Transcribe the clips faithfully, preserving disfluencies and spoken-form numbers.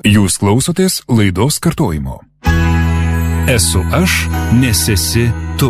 Jūs klausotės laidos kartojimo. Esu aš, nes esi tu.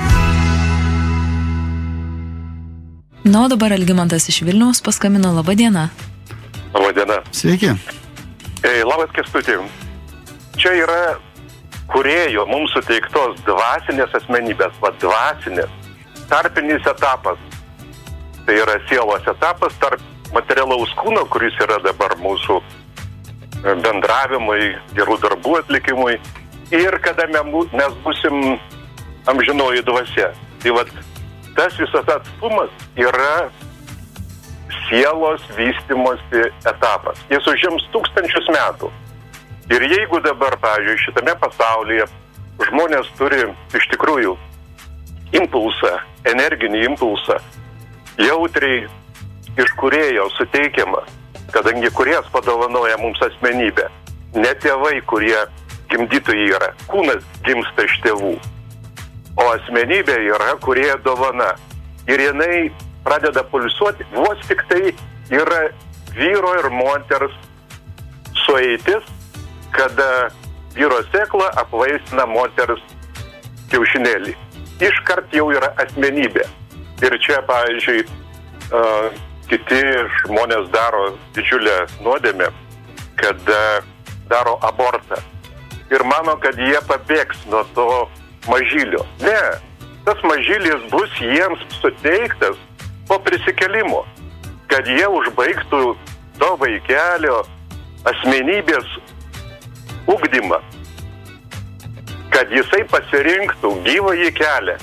Na, o dabar Algimantas iš Vilniaus paskambino. Labą dieną. Labą dieną. Sveiki. Ei, labas Kęstuti. Čia yra kūrėjo mums suteiktos dvasinės asmenybės, va dvasinės, tarpinis etapas. Tai yra sielos etapas tarp materialaus kūno, kuris yra dabar mūsų bendravimui, gerų darbų atlikimui, ir kada mes būsim amžinoji dvasia. Tai vat, tas visas atstumas yra sielos vystimosi etapas. Jis užims tūkstančius metų. Ir jeigu dabar, pavyzdžiui, šitame pasaulyje žmonės turi iš tikrųjų impulsą, energinį impulsą, jautriai iš kūrėjo suteikiamą, kadangi kūrėjas padovanoja mums asmenybę. Ne tėvai, kurie gimdytojai yra. Kūnas gimsta iš tėvų. O asmenybė yra kūrėjo dovana. Ir jinai pradeda pulsuoti, vos tik tai yra vyro ir moters sueitis, kada vyro sėkla apvaisina moters kiaušinėlį. Iškart jau yra asmenybė. Ir čia, pavyzdžiui, uh, kiti žmonės daro didžiulę nuodėmę, kad daro abortą. Ir mano, kad jie pabėgs nuo to mažylio. Ne, tas mažylis bus jiems suteiktas po prisikėlimo, kad jie užbaigtų to vaikelio asmenybės ugdymą, kad jisai pasirinktų gyvąjį kelią.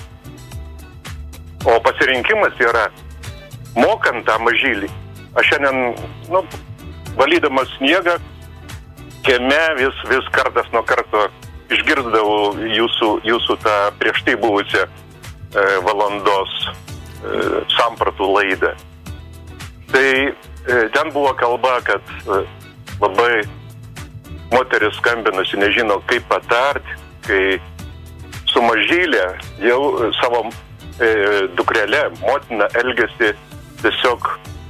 O pasirinkimas yra mokant tą mažylį. Aš šiandien, nu, valydamas sniegą, kieme vis, vis kartas nuo karto išgirsdavau jūsų, jūsų tą prieš tai buvusią e, valandos e, sampratų laidą. Tai e, ten buvo kalba, kad e, labai moteris skambinusi, nežino kaip patarti, kai su mažylė jau savo e, dukrelė, motina elgiasi tiesiog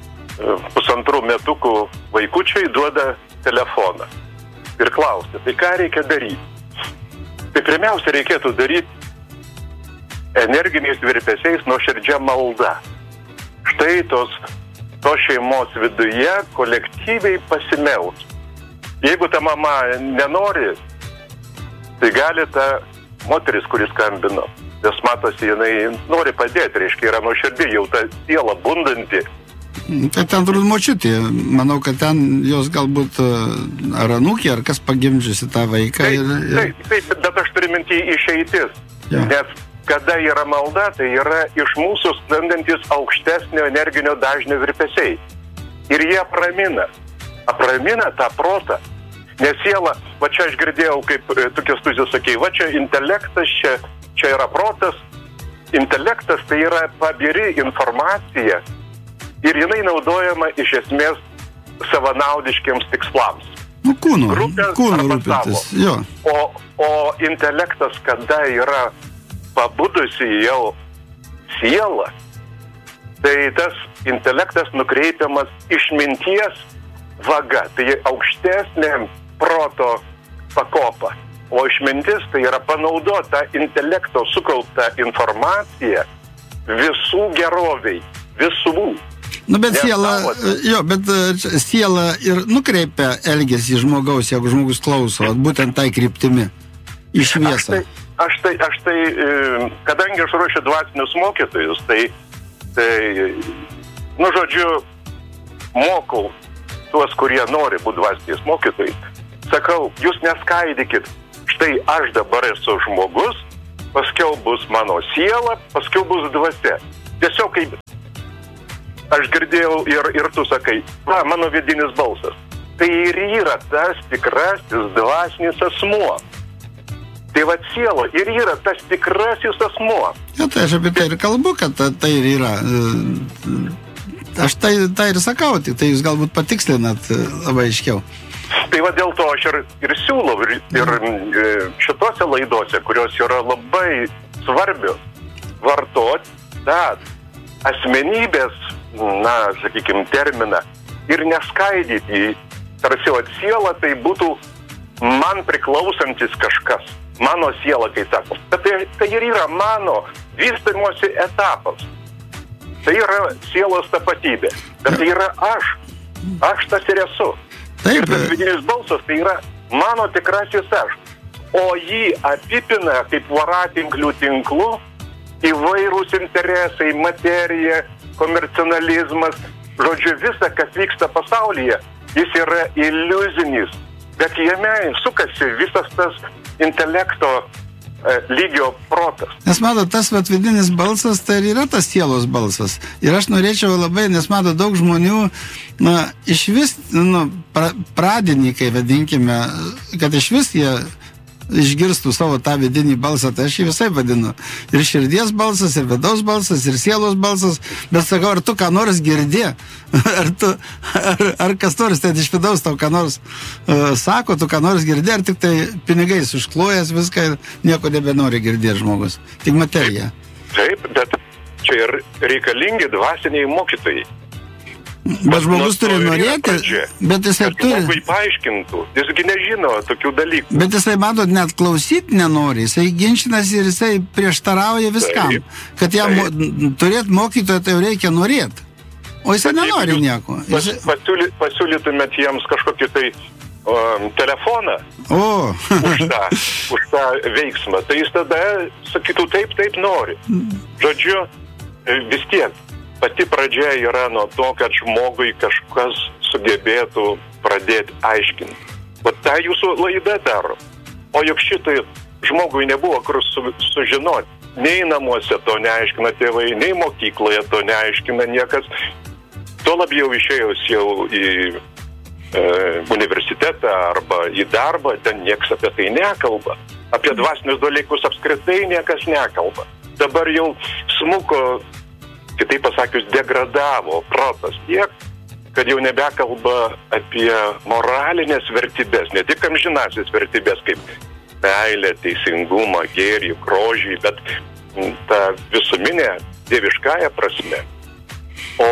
pusantrų metukų vaikučiai duoda telefoną ir klausia, tai ką reikia daryti? Tai pirmiausia reikėtų daryti energiniais virpesiais nuoširdžia malda. Štai tos, tos šeimos viduje kolektyviai pasimelst. Jeigu ta mama nenori, tai gali ta moteris, kuris skambino, nes matosi, jinai nori padėti, reiškia, yra nuoširdį, jau ta siela bundanti. Tai ten turbūt močiutė. Manau, kad ten jos galbūt ar anūkė, ar kas pagimdžiusi tą vaiką. Taip, ir, ir... taip, taip, bet aš turiu minty išeitis. Ja. Nes kada yra malda, tai yra iš mūsų sklandantis aukštesnio energinio dažnio virpesiai. Ir jie apramina. Apramina tą protą. Nes siela, va čia aš girdėjau, kaip tu Kęstutis sakei, va čia intelektas, čia, čia yra protas. Intelektas tai yra pabiri informacija ir jinai naudojama iš esmės savanaudiškiams tikslams. Nu, kūno, kūno rūpintis, jo. O, o intelektas, kada yra pabudusi jau siela, tai tas intelektas nukreipiamas išminties vaga, tai aukštesnė proto pakopa. O išmintis tai yra panaudota intelekto sukaupta informacija visų geroviai, visų. Nu, bet siela, jo, bet siela ir nukreipia elgesį žmogaus, jeigu žmogus klauso, būtent tai kryptimi, į šviesą. Aš tai, aš tai, aš tai, kadangi aš ruošiu dvasinius mokytojus, tai, tai, nu, žodžiu, mokau tuos, kurie nori būti dvasiniais mokytojai. Sakau, jūs neskaidykit, štai aš dabar esu žmogus, paskiau bus mano siela, paskiau bus dvasia. Tiesiog kaip aš girdėjau ir, ir tu sakai, va, mano vidinis balsas. Tai ir yra tas tikrasis dvasinis asmuo. Tai va siela ir yra tas tikrasis asmuo. Ja, tai aš apie tai ir kalbu, kad tai ir yra. Aš tai, tai ir sakau, tai jūs galbūt patikslinat labai aiškiau. Tai va dėl to aš ir, ir siūlau ir, ir šitose laidose, kurios yra labai svarbios, vartoti tą asmenybės, na, sakykime, terminą ir neskaidyti į tarsi vat siela tai būtų man priklausantis kažkas. Mano siela, kai sako. Bet tai, tai ir yra mano vystymosi etapas. Tai yra sielos tapatybė. Bet tai yra aš. Aš tas ir esu. Taip. Ir tas vidinis balsas tai yra mano tikrasis aš. O jį apipina kaip voratinklių tinklu įvairūs interesai, materija, komercionalizmas. Žodžiu, visa, kas vyksta pasaulyje, jis yra iliuzinis. Bet jame sukasi visas tas intelekto e, lygio protas. Nes mato, tas vat, vidinis balsas, tai yra tas sielos balsas. Ir aš norėčiau labai, nes mato, daug žmonių, na, iš vis, nu, pra, pradininkai, vadinkime, kad iš vis jie išgirstų savo tą vidinį balsą, tai aš jį visai vadinu. Ir širdies balsas, ir vidaus balsas, ir sielos balsas. Bet sakau, ar tu ką nors girdi? Ar, tu, ar, ar kas nors ten iš vidaus tau ką nors uh, sako, tu ką nors girdi, ar tik tai pinigais užklojęs viską ir nieko nebenori girdėti žmogus. Tik materija. Taip, bet čia ir reikalingi dvasiniai mokytojai. Bet žmogus turi norėti, bet jisai turi... Žmogui paaiškintų, jisgi nežino tokių dalykų. Bet jisai, matot, net klausyti nenori, jisai ginčinas ir jisai prieštarauja viskam. Taip, kad jam mo, turėti mokytoją, tai reikia norėti. O jisai nenori Taip, nieko. Pas, Jisai... pasiūly, pasiūlytumėt jiems kažkokį tai um, telefoną o. už, tą, už tą veiksmą. Tai jis tada sakytų taip, taip nori. Žodžiu, vis tiek. Pati pradžia yra nuo to, kad žmogui kažkas sugebėtų pradėti aiškinti. O tą jūsų laida daro. O juk šitai žmogui nebuvo kur su, sužinoti. Nei namuose to neaiškina tėvai, nei mokykloje to neaiškina niekas. Tuo labiau išėjus jau į e, universitetą arba į darbą, ten niekas apie tai nekalba. Apie dvasinius dalykus apskritai niekas nekalba. Dabar jau smuko, kitaip pasakius, degradavo protas tiek, kad jau nebekalba apie moralinės vertybės, ne tik amžinasis vertybės kaip meilė, teisingumą, gėrį, grožį, bet ta visuminė dieviškąja prasme. O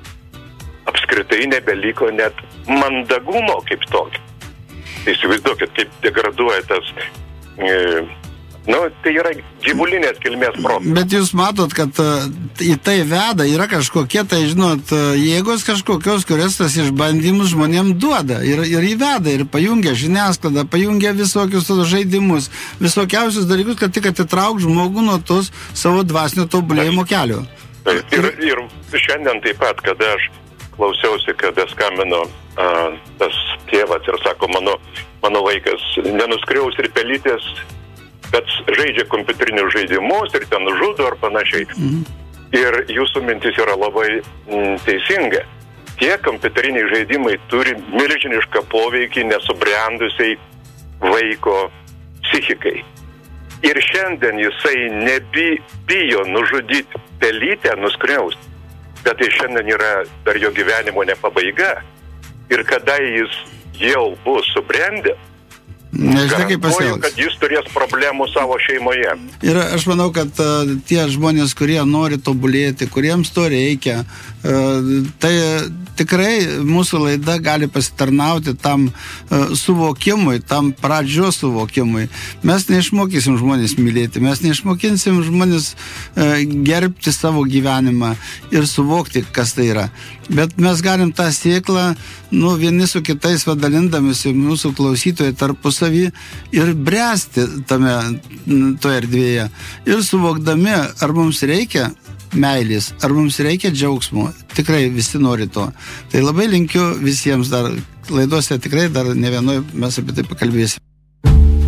apskritai nebeliko net mandagumo kaip tokio. Tai įsivaizduokit, kaip degraduoja tas... E, Nu, tai yra gyvulinės kilmės protas. Bet jūs matot, kad uh, į tai veda, yra kažkokie, tai žinot, uh, jėgos kažkokios, kurias tas išbandymus žmonėm duoda. Ir, ir įveda, ir pajungia žiniasklaidą, pajungia visokius žaidimus, visokiausius dalykus, kad tik atitrauk žmogų nuo tos savo dvasinio tobulėjimo kelio. Ir, ir, ir šiandien taip pat, kada aš klausiausi, kada skambino uh, tas tėvas ir sako, mano, mano vaikas nenuskriaus ir pelytės, bet žaidžia kompiuterinius žaidimus ir ten žudo ar panašiai. Mhm. Ir jūsų mintis yra labai m, teisinga. Tie kompiuteriniai žaidimai turi milžinišką poveikį nesubrendusiai vaiko psichikai. Ir šiandien jisai nebijo nužudyti pelytę, nuskriausti. Bet tai šiandien yra dar jo gyvenimo ne pabaiga. Ir kada jis jau bus subrendęs, nežinai, kaip pasielgs. Kad jis turės problemų savo šeimoje. Ir aš manau, kad uh, tie žmonės, kurie nori tobulėti, kuriems to reikia, uh, tai tikrai mūsų laida gali pasitarnauti tam uh, suvokimui, tam pradžios suvokimui. Mes neišmokysim žmonės mylėti, mes neišmokinsim žmonės uh, gerbti savo gyvenimą ir suvokti, kas tai yra. Bet mes galim tą sėklą, nu, vieni su kitais vadalindamisi, mūsų klausytojai tarpusavį ir bręsti tame, toje erdvėje. Ir suvokdami, ar mums reikia meilės, ar mums reikia džiaugsmo. Tikrai visi nori to. Tai labai linkiu visiems dar laidose, tikrai dar ne vienoj mes apie tai pakalbėsim.